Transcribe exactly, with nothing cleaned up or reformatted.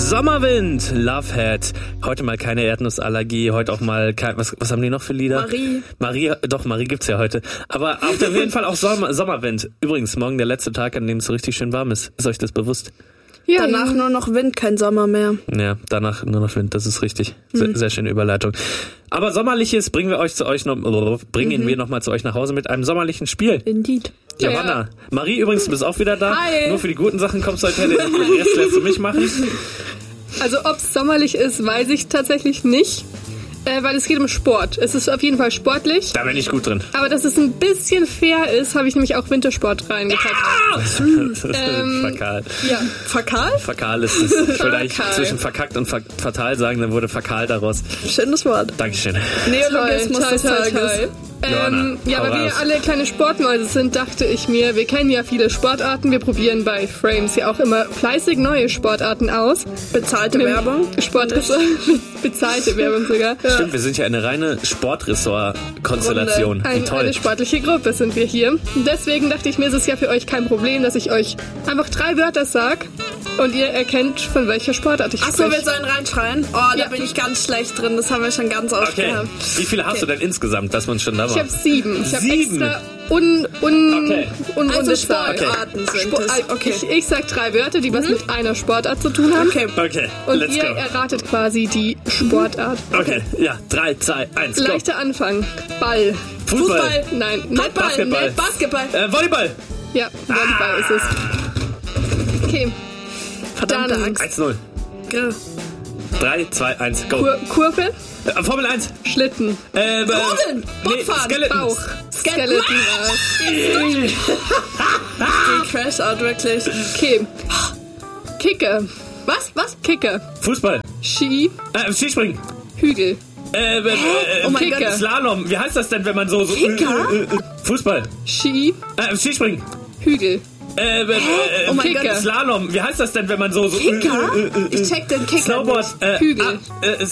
Sommerwind, Lovehead. Heute mal keine Erdnussallergie, heute auch mal kein, was, was haben die noch für Lieder? Marie. Marie, doch, Marie gibt's ja heute. Aber auf jeden Fall auch Sommer, Sommerwind. Übrigens, morgen der letzte Tag, an dem es so richtig schön warm ist. Ist euch das bewusst? Ja, danach nur noch Wind, kein Sommer mehr. Ja, danach nur noch Wind, das ist richtig. Sehr, mhm. sehr schöne Überleitung. Aber Sommerliches bringen wir euch zu euch noch, bringen mhm. wir noch mal zu euch nach Hause mit einem sommerlichen Spiel. Indeed. Johanna. Ja. Marie übrigens, du bist auch wieder da. Hi. Nur für die guten Sachen kommst du heute her, den Rest lässt du mich machen. Also ob es sommerlich ist, weiß ich tatsächlich nicht. Äh, weil es geht um Sport. Es ist auf jeden Fall sportlich. Da bin ich gut drin. Aber dass es ein bisschen fair ist, habe ich nämlich auch Wintersport reingepackt. Ja! ähm, Fakal. Ja. Fakal? Fakal ist es. Ich wollte eigentlich zwischen verkackt und fatal sagen, dann wurde Fakal daraus. Schönes Wort. Dankeschön. Neologismus des Tages. Ähm, ja, weil wir alle kleine Sportmäuse sind, dachte ich mir, wir kennen ja viele Sportarten. Wir probieren bei Frames ja auch immer fleißig neue Sportarten aus. Bezahlte Mit Werbung. Sportressort. Bezahlte Werbung sogar. Ja. Stimmt, wir sind ja eine reine Sportressort-Konstellation. Ein, toll. Eine sportliche Gruppe sind wir hier. Deswegen dachte ich mir, es ist ja für euch kein Problem, dass ich euch einfach drei Wörter sag und ihr erkennt, von welcher Sportart ich spreche. Achso, wir sollen reinschreien? Oh, da ja. bin ich ganz schlecht drin. Das haben wir schon ganz oft okay. gehabt. Wie viele hast okay. du denn insgesamt, dass man schon da war? Ich habe sieben. Ich habe sieben. extra un, un, okay. un, also Sportarten okay. sind es. Okay. Ich, ich sag drei Wörter, die mhm. was mit einer Sportart zu tun haben. Okay. okay. Und Let's ihr go. erratet quasi die Sportart. Okay, ja. drei, zwei, eins, go. Leichter Anfang. Ball. Fußball. Fußball. Nein, nicht Basketball. Nicht Basketball. Äh, Volleyball. Ja, Volleyball ah. ist es. Okay. Verdammte Dann Angst. eins null. Go. drei, zwei, eins, go. Kur- Kurve. Äh, Formel eins. Schlitten. Äh, Rodeln. Nee, Skeleton. Bauch. Skeleton. Skeleton. Die Crash Out, wirklich. Okay. Kicker. Was? Was? Kicker. Fußball. Ski. Äh, Skispringen. Hügel. Äh, äh, äh, oh mein Kicker. Gott. Slalom. Wie heißt das denn, wenn man so... so Kicker? Äh, äh, äh, Fußball. Ski. Äh, Skispringen. Hügel. Äh, äh, oh mein Kicker. Gott. Slalom. Wie heißt das denn, wenn man so... so Kicker? Äh, äh, äh, ich check den Kicker Snowboard. Äh, Hügel. Ah, äh,